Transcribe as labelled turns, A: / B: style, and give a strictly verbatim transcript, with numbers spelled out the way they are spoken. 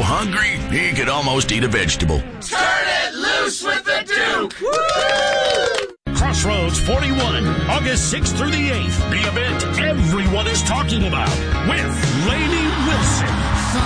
A: hungry he could almost eat a vegetable.
B: Turn it loose with the Duke!
C: Woo! Crossroads forty-one, August sixth through the eighth. The event everyone is talking about with Lainey Wilson.